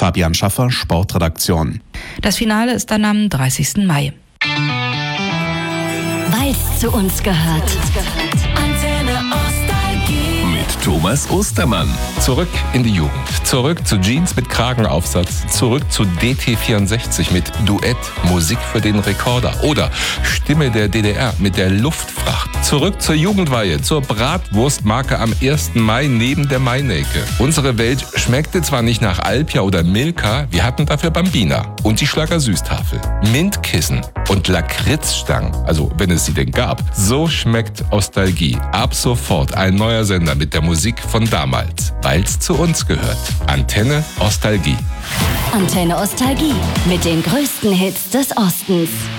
Fabian Schaffer, Sportredaktion. Das Finale ist dann am 30. Mai. Weil's zu uns gehört. Antenne Nostalgie. Mit Thomas Ostermann. Zurück in die Jugend. Zurück zu Jeans mit Kragenaufsatz. Zurück zu DT64 mit Duett, Musik für den Rekorder. Oder Stimme der DDR mit der Luftfracht. Zurück zur Jugendweihe, zur Bratwurstmarke am 1. Mai neben der Mainecke. Unsere Welt schmeckte zwar nicht nach Alpia oder Milka, wir hatten dafür Bambina und die Schlager Süßtafel. Mintkissen und Lakritzstangen, also wenn es sie denn gab. So schmeckt Nostalgie. Ab sofort ein neuer Sender mit der Musik von damals, weil's zu uns gehört. Antenne Nostalgie. Antenne Nostalgie mit den größten Hits des Ostens.